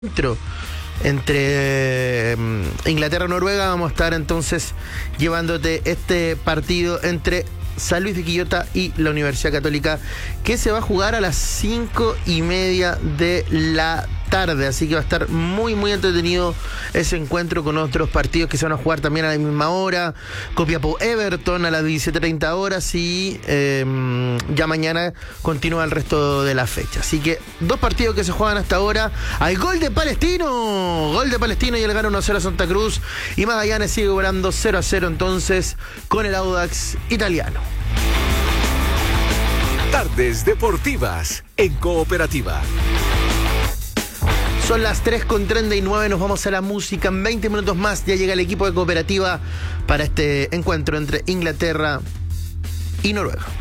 entre Inglaterra y Noruega. Vamos a estar entonces llevándote este partido entre San Luis de Quillota y la Universidad Católica, que se va a jugar a las 5:30 de la tarde, así que va a estar muy muy entretenido ese encuentro, con otros partidos que se van a jugar también a la misma hora. Copiapó Everton a las 17:30 horas y ya mañana continúa el resto de la fecha. Así que dos partidos que se juegan hasta ahora. Hay gol de Palestino y le gana 1-0 a Santa Cruz, y Magallanes sigue cobrando 0-0 entonces con el Audax italiano. Tardes Deportivas en Cooperativa. Son las 3:39, nos vamos a la música. En 20 minutos más ya llega el equipo de Cooperativa para este encuentro entre Inglaterra y Noruega.